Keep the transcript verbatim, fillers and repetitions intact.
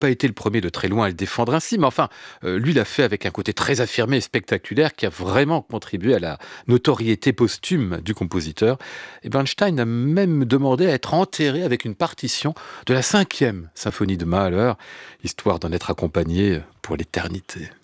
pas été le premier de très loin à le défendre ainsi, mais enfin, euh, lui l'a fait avec un côté très affirmé et spectaculaire qui a vraiment contribué à la notoriété posthume du compositeur. Et Bernstein a même demandé à être enterré avec une partition de la cinquième symphonie de Mahler, histoire d'en être accompagné pour l'éternité.